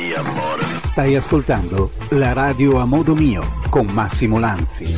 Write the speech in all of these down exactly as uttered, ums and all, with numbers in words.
sì, amore. Stai ascoltando la radio a modo mio con Massimo Lanzi.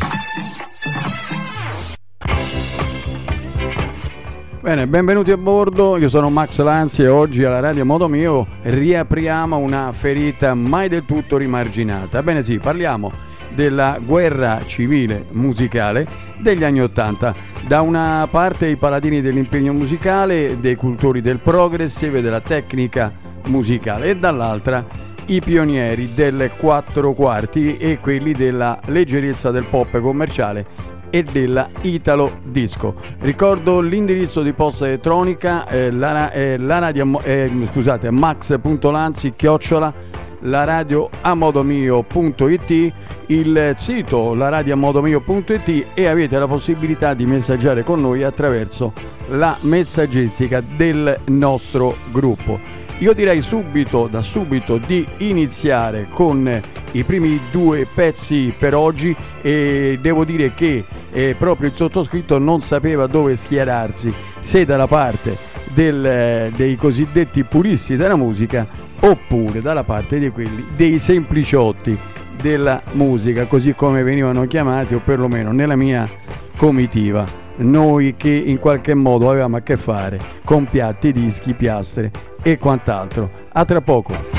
Bene, benvenuti a bordo, io sono Max Lanzi e oggi alla radio a modo mio riapriamo una ferita mai del tutto rimarginata. Bene sì, parliamo della guerra civile musicale degli anni Ottanta. Da una parte i paladini dell'impegno musicale, dei cultori del progressive e della tecnica musicale, e dall'altra i pionieri del quattro quarti e quelli della leggerezza del pop commerciale e della Italo Disco. Ricordo l'indirizzo di posta elettronica, eh, la, eh, la radio, eh, scusate, max.lanzi chiocciola la radio a modo mio punto it, il sito la radio a modo mio punto it, e avete la possibilità di messaggiare con noi attraverso la messaggistica del nostro gruppo. Io direi subito, da subito, di iniziare con i primi due pezzi per oggi, e devo dire che eh, proprio il sottoscritto non sapeva dove schierarsi, se dalla parte del, dei cosiddetti puristi della musica oppure dalla parte di quelli dei sempliciotti della musica, così come venivano chiamati, o perlomeno nella mia comitiva, noi che in qualche modo avevamo a che fare con piatti, dischi, piastre e quant'altro. A tra poco.